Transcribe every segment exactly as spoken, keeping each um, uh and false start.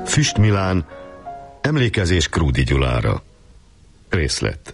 Füst Milán, emlékezés Krúdy Gyulára. Részlet.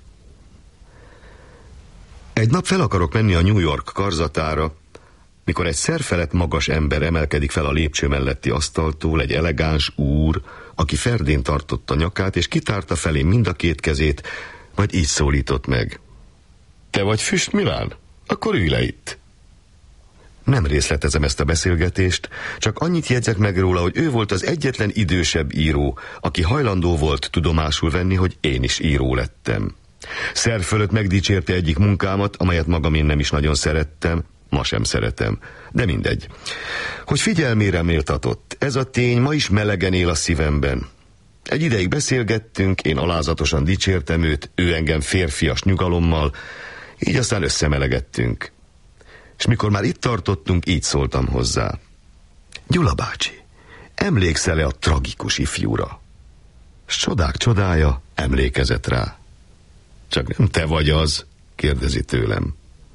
Egy nap fel akarok menni a New York karzatára, mikor egy szerfelett magas ember emelkedik fel a lépcső melletti asztaltól, egy elegáns úr, aki ferdén tartotta nyakát, és kitárta felé mind a két kezét, majd így szólított meg. Te vagy Füst Milán? Akkor ülj le itt. Nem részletezem ezt a beszélgetést, csak annyit jegyzek meg róla, hogy ő volt az egyetlen idősebb író, aki hajlandó volt tudomásul venni, hogy én is író lettem. Szer fölött megdicsérte egyik munkámat, amelyet magam én nem is nagyon szerettem, ma sem szeretem, de mindegy. Hogy figyelmére méltatott, ez a tény ma is melegen él a szívemben. Egy ideig beszélgettünk, én alázatosan dicsértem őt, ő engem férfias nyugalommal, így aztán összemelegettünk. És mikor már itt tartottunk, így szóltam hozzá. Gyula bácsi, emlékszel-e a tragikus ifjúra? S csodák csodája, emlékezett rá. Csak nem te vagy az, kérdezi tőlem.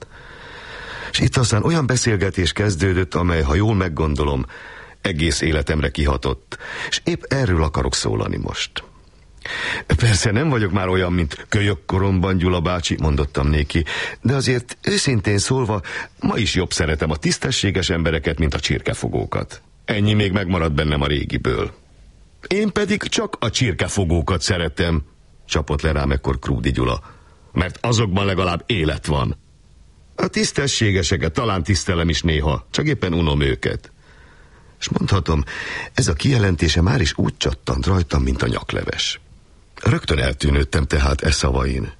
És itt aztán olyan beszélgetés kezdődött, amely, ha jól meggondolom, egész életemre kihatott, és épp erről akarok szólani most. Persze nem vagyok már olyan, mint kölyök koromban, Gyula bácsi, mondottam néki, de azért őszintén szólva, ma is jobb szeretem a tisztességes embereket, mint a csirkefogókat. Ennyi még megmaradt bennem a régiből. Én pedig csak a csirkefogókat szeretem, csapott le rám ekkor Krúdy Gyula, mert azokban legalább élet van. A tisztességeseket talán tisztelem is néha, csak éppen unom őket. És mondhatom, ez a kijelentése már is úgy csattant rajtam, mint a nyakleves. Rögtön eltűnődtem tehát e szavain.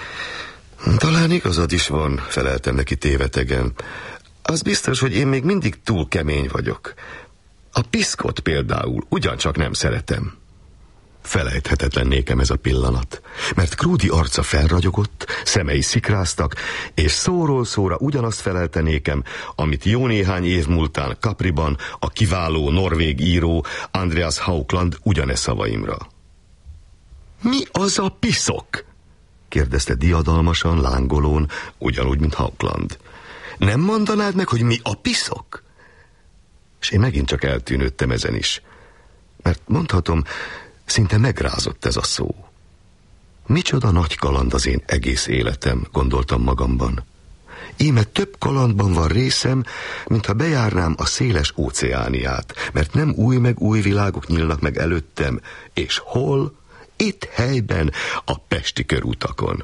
Talán igazad is van, feleltem neki tévetegen. Az biztos, hogy én még mindig túl kemény vagyok. A piszkot például ugyancsak nem szeretem. Felejthetetlen nékem ez a pillanat, mert Krúdy arca felragyogott, szemei szikráztak, és szóról szóra ugyanazt felelte nékem, amit jó néhány év múltán Capriban a kiváló norvég író Andreas Haugland ugyane szavaimra. Mi az a piszok? Kérdezte diadalmasan, lángolón, ugyanúgy, mint Haugland. Nem mondanád meg, hogy mi a piszok? És én megint csak eltűnődtem ezen is, mert mondhatom, szinte megrázott ez a szó. Micsoda nagy kaland az én egész életem, gondoltam magamban. Íme több kalandban van részem, mintha bejárnám a széles óceániát, mert nem új meg új világok nyílnak meg előttem, és hol? Itt helyben, a pesti körutakon.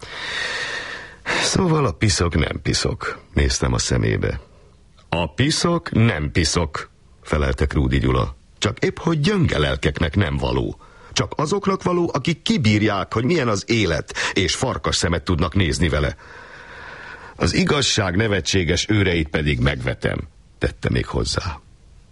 Szóval a piszok nem piszok, néztem a szemébe. A piszok nem piszok, felelte Krúdy Gyula. Csak épp, hogy gyönge lelkeknek nem való. Csak azoknak való, akik kibírják, hogy milyen az élet, és farkas szemet tudnak nézni vele. Az igazság nevetséges őreit pedig megvetem, tette még hozzá.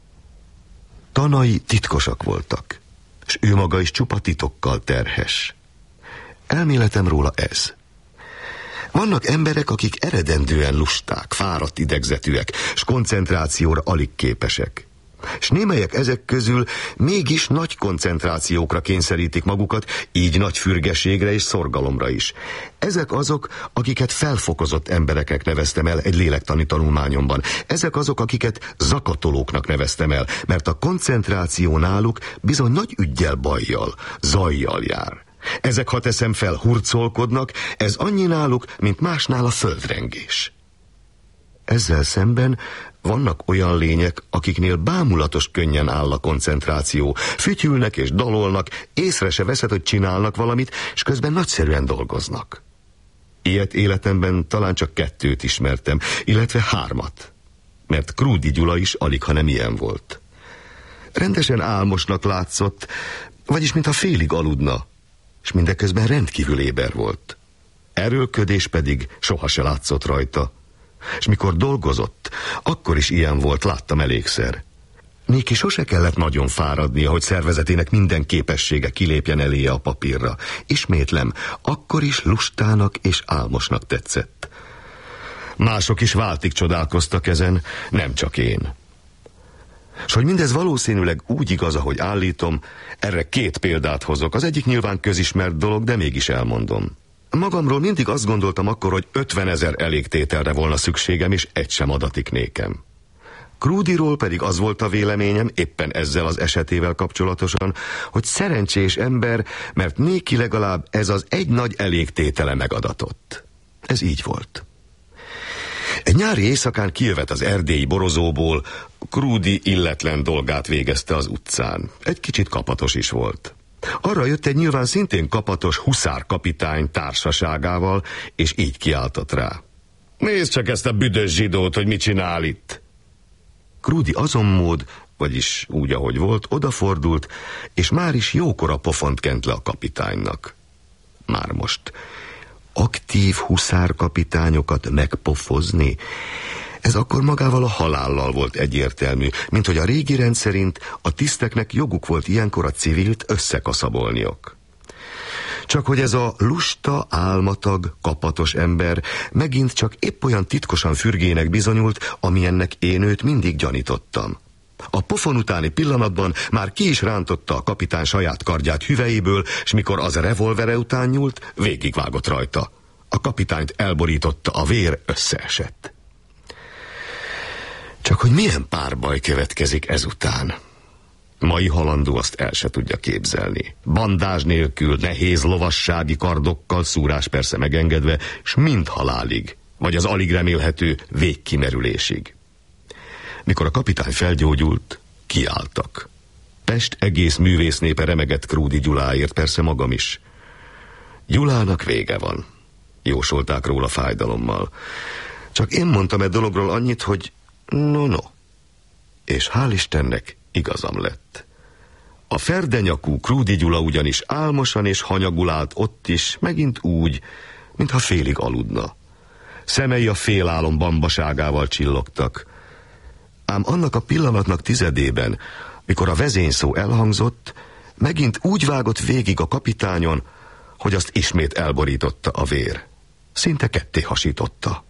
Tanai titkosak voltak, és ő maga is csupa titokkal terhes. Elméletem róla ez. Vannak emberek, akik eredendően lusták, fáradt idegzetűek, s koncentrációra alig képesek. S némelyek ezek közül mégis nagy koncentrációkra kényszerítik magukat, így nagy fürgeségre és szorgalomra is. Ezek azok, akiket felfokozott embereknek neveztem el egy lélektani tanulmányomban. Ezek azok, akiket zakatolóknak neveztem el, mert a koncentráció náluk bizony nagy üggyel, bajjal, zajjal jár. Ezek, ha teszem fel, hurcolkodnak, ez annyi náluk, mint másnál a földrengés. Ezzel szemben vannak olyan lények, akiknél bámulatos könnyen áll a koncentráció. Fütyülnek és dalolnak, észre se veszed, hogy csinálnak valamit, és közben nagyszerűen dolgoznak. Ilyet életemben talán csak kettőt ismertem, illetve hármat. Mert Krúdy Gyula is alig, ha nem ilyen volt. Rendesen álmosnak látszott, vagyis mintha félig aludna, és mindeközben rendkívül éber volt. Erőlködés pedig soha se látszott rajta. És mikor dolgozott, akkor is ilyen volt, láttam elégszer. Néki sose kellett nagyon fáradnia, hogy szervezetének minden képessége kilépjen eléje a papírra. Ismétlem, akkor is lustának és álmosnak tetszett. Mások is váltig csodálkoztak ezen, nem csak én. És hogy mindez valószínűleg úgy igaz, ahogy állítom, erre két példát hozok. Az egyik nyilván közismert dolog, de mégis elmondom. Magamról mindig azt gondoltam akkor, hogy ötvenezer elégtételre volna szükségem, és egy sem adatik nékem. Crudyról pedig az volt a véleményem, éppen ezzel az esetével kapcsolatosan, hogy szerencsés ember, mert néki legalább ez az egy nagy elégtétele megadatott. Ez így volt. Egy nyári éjszakán kijövet az erdélyi borozóból, Crudy illetlen dolgát végezte az utcán. Egy kicsit kapatos is volt. Arra jött egy nyilván szintén kapatos huszárkapitány társaságával, és így kiáltott rá. Nézd csak ezt a büdös zsidót, hogy mit csinál itt! Crudy azonmód, vagyis úgy, ahogy volt, odafordult, és már is jókora pofont kent le a kapitánynak. Már most aktív huszárkapitányokat megpofozni, ez akkor magával a halállal volt egyértelmű, mint hogy a régi rend szerint a tiszteknek joguk volt ilyenkor a civilt összekaszabolniok. Csak hogy ez a lusta, álmatag, kapatos ember megint csak épp olyan titkosan fürgének bizonyult, amilyennek én őt mindig gyanítottam. A pofon utáni pillanatban már ki is rántotta a kapitány saját kardját hüvelyéből, s mikor az revolvere után nyúlt, végigvágott rajta. A kapitányt elborította, a vér összeesett. Csak hogy milyen párbaj következik ezután? Mai halandó azt el se tudja képzelni. Bandázs nélkül, nehéz lovassági kardokkal, szúrás persze megengedve, s mind halálig, vagy az alig remélhető végkimerülésig. Mikor a kapitány felgyógyult, kiálltak. Pest egész művésznépe remegett Crudy Gyuláért, persze magam is. Gyulának vége van, jósolták róla fájdalommal. Csak én mondtam egy dologról annyit, hogy no, no. És hál' Istennek igazam lett. A ferdenyakú Crudy Gyula ugyanis álmosan és hanyagul állt ott is, megint úgy, mintha félig aludna. Szemei a félálom bambaságával csillogtak. Ám annak a pillanatnak tizedében, mikor a vezényszó elhangzott, megint úgy vágott végig a kapitányon, hogy azt ismét elborította a vér. Szinte ketté hasította.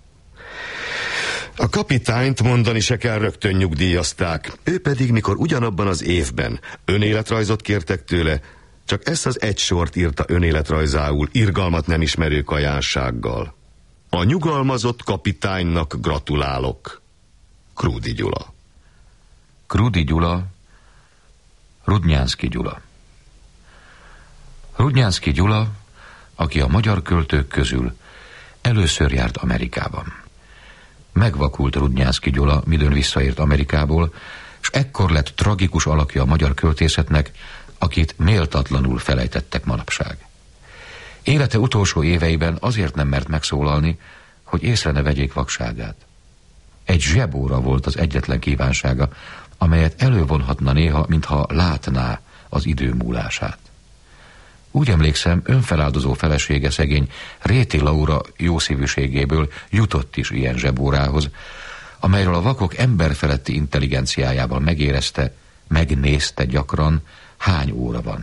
A kapitányt mondani se kell, rögtön nyugdíjazták. Ő pedig, mikor ugyanabban az évben önéletrajzot kértek tőle, csak ezt az egy sort írta önéletrajzául, irgalmat nem ismerő kajánsággal. A nyugalmazott kapitánynak gratulálok. Crudy Gyula. Crudy Gyula, Rudnyánszky Gyula. Rudnyánszky Gyula, aki a magyar költők közül először járt Amerikában. Megvakult Rudnyánszky Gyula, midőn visszaért Amerikából, s ekkor lett tragikus alakja a magyar költészetnek, akit méltatlanul felejtettek manapság. Élete utolsó éveiben azért nem mert megszólalni, hogy észre ne vegyék vakságát. Egy zsebóra volt az egyetlen kívánsága, amelyet elővonhatna néha, mintha látná az idő múlását. Úgy emlékszem, önfeláldozó felesége szegény Réti Laura jószívűségéből jutott is ilyen zsebórához, amelyről a vakok emberfeletti intelligenciájával megérezte, megnézte gyakran, hány óra van.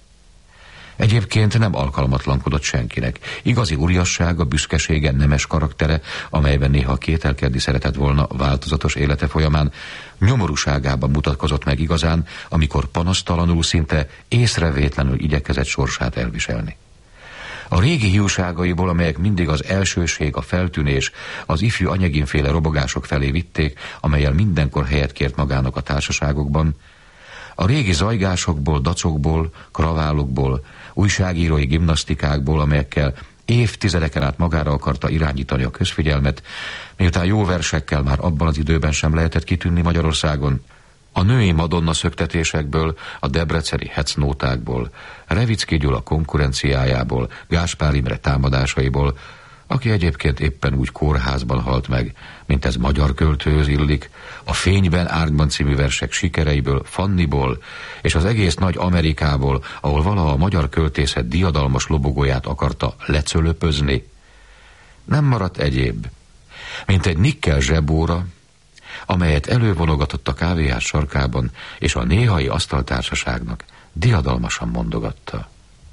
Egyébként nem alkalmatlankodott senkinek. Igazi uriassága, büszkesége, nemes karaktere, amelyben néha kételkedni szeretett volna változatos élete folyamán, nyomorúságában mutatkozott meg igazán, amikor panasztalanul, szinte észrevétlenül igyekezett sorsát elviselni. A régi hiúságaiból, amelyek mindig az elsőség, a feltűnés, az ifjú anyaginféle robogások felé vitték, amellyel mindenkor helyet kért magának a társaságokban, a régi zajgásokból, dacokból, kraválokból, újságírói gimnasztikákból, amelyekkel évtizedeken át magára akarta irányítani a közfigyelmet, miután jó versekkel már abban az időben sem lehetett kitűnni Magyarországon, a női madonna szöktetésekből, a debreceni hecnótákból, Revicki Gyula konkurenciájából, Gáspár Imre támadásaiból, aki egyébként éppen úgy kórházban halt meg, mint ez magyar költőhöz illik, a Fényben, árnyban című versek sikereiből, Fanniból, és az egész nagy Amerikából, ahol valaha a magyar költészet diadalmas lobogóját akarta lecölöpözni, nem maradt egyéb, mint egy nikkel zsebóra, amelyet elővonogatott a kávéház sarkában, és a néhai asztaltársaságnak diadalmasan mondogatta.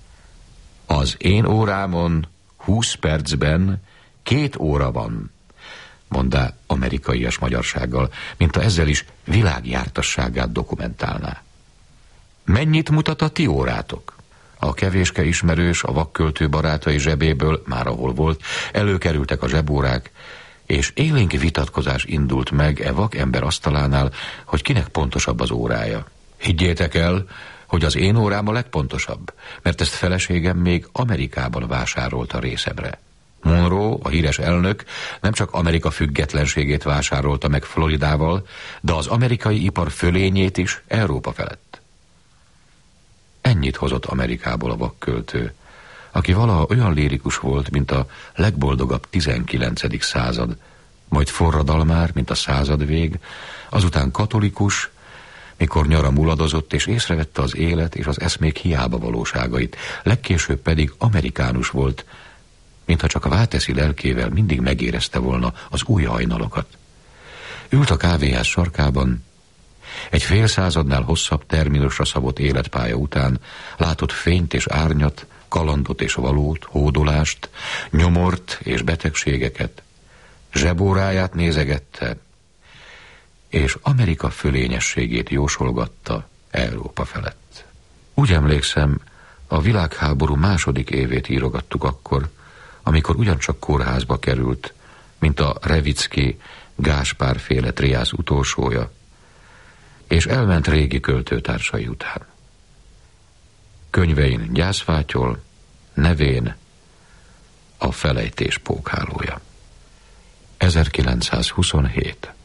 Az én órámon húsz percben két óra van, mondá amerikaias magyarsággal, mint ha ezzel is világjártasságát dokumentálná. Mennyit mutat a ti órátok? A kevéske ismerős, a vakköltő barátai zsebéből, már ahol volt, előkerültek a zsebórák, és élénk vitatkozás indult meg e vakember asztalánál, hogy kinek pontosabb az órája. Higgyétek el, hogy az én órám a legpontosabb, mert ezt feleségem még Amerikában vásárolta részemre. Monroe, a híres elnök, nem csak Amerika függetlenségét vásárolta meg Floridával, de az amerikai ipar fölényét is Európa felett. Ennyit hozott Amerikából a vakköltő, aki valaha olyan lirikus volt, mint a legboldogabb tizenkilencedik század, majd forradalmár, mint a századvég, azután katolikus, mikor nyara muladozott és észrevette az élet és az eszmék hiába valóságait, legkésőbb pedig amerikánus volt, mintha csak a váteszi lelkével mindig megérezte volna az új hajnalokat. Ült a kávéház sarkában, egy fél századnál hosszabb terminusra szabott életpálya után látott fényt és árnyat, kalandot és valót, hódolást, nyomort és betegségeket, zsebóráját nézegette, és Amerika fölényességét jósolgatta Európa felett. Úgy emlékszem, a világháború második évét írogattuk akkor, amikor ugyancsak kórházba került, mint a Revicki Gáspár féle triász utolsója, és elment régi költőtársai után. Könyvein gyászfátyol, nevén a felejtés pókhálója. ezerkilencszázhuszonhét